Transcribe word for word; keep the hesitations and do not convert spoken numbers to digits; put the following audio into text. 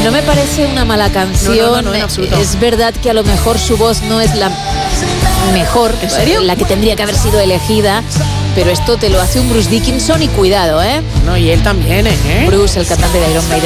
No me parece una mala canción. No, no, no, no, en absoluto. Es verdad que a lo mejor su voz no es la mejor, ¿En serio? la que tendría que haber sido elegida, pero esto te lo hace un Bruce Dickinson y cuidado, ¿eh? No, y él también, ¿eh? Bruce, el cantante de Iron Maiden.